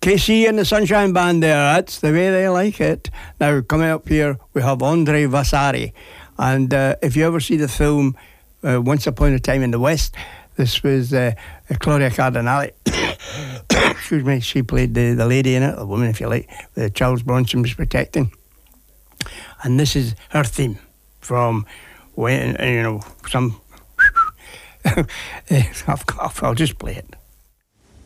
KC and the Sunshine Band there, that's the way they like it. Now, coming up here, we have Andre Vasari. And if you ever see the film Once Upon a Time in the West, this was Claudia Cardinale. Excuse me, she played the lady in it, the woman, if you like, that Charles Bronson was protecting. And this is her theme from when, some... I'll just play it.